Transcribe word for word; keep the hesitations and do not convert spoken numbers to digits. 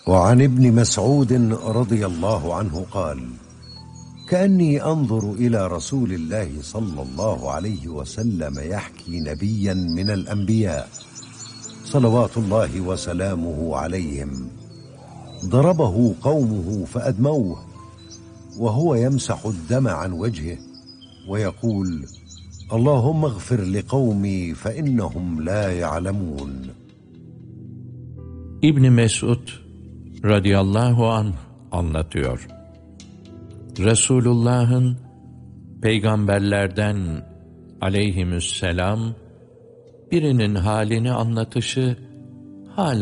وعن ابن مسعود رضي الله عنه قال: كأني أنظر إلى رسول الله صلى الله عليه وسلم يحكي نبيا من الأنبياء صلوات الله وسلامه عليهم، ضربه قومه فأدموه وهو يمسح الدم عن وجهه ويقول: اللهم اغفر لقومي فإنهم لا يعلمون. İbn Mesud radıyallahu anh anlatıyor. Resulullah'ın peygamberlerden aleyhisselam birinin halini anlatışı